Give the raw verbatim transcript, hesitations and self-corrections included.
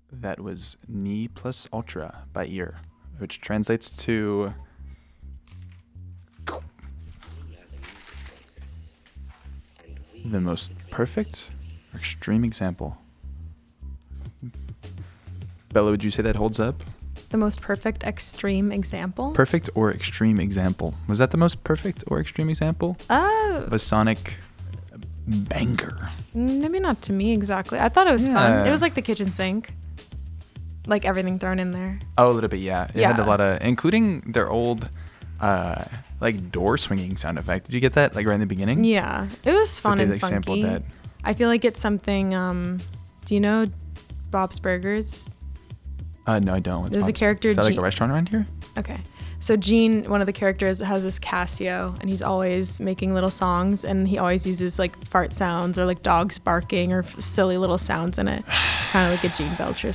That was Ni plus ultra by ear, which translates to the most perfect or extreme example. Bella, would you say that holds up? The most perfect extreme example? Perfect or extreme example. Was that the most perfect or extreme example? Uh, Of a sonic banger. maybe not to me exactly. I thought it was fun. Yeah. It was like the kitchen sink. Like everything thrown in there. Oh, a little bit, yeah. It Yeah. had a lot of, including their old, uh, like door swinging sound effect. Did you get that? Like right in the beginning? Yeah. It was fun they, and like, funky. sampled that. I feel like it's something, um, do you know Bob's Burgers? Uh, no, I don't. What's There's a Bob's- character, Is that like Gene- a restaurant around here? Okay. So Gene, one of the characters, has this Casio, and he's always making little songs, and he always uses like fart sounds or like dogs barking or f- silly little sounds in it, kind of like a Gene Belcher